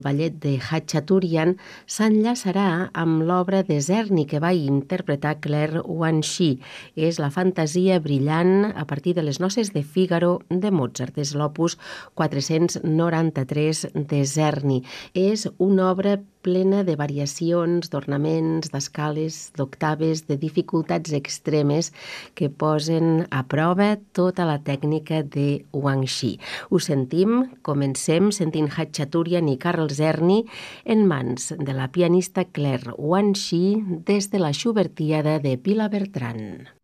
ballet de Khachaturian s'enllaçarà amb l'obra de Czerny que va interpretar Claire Wanshi. És la fantasia brillant a partir de les noces de Fígaro de Mozart. És l'opus 493 de Czerny. És una obra plena de variacions, d'ornaments, d'escales, d'octaves, de dificultats extremes que posen a prova tota la tècnica de Wanshi. Ho sentim, comencem sentint Khachaturian i Karl Czerny en mans de la pianista Claire Wanshi des de la Schubertiada de Pilar Bertran.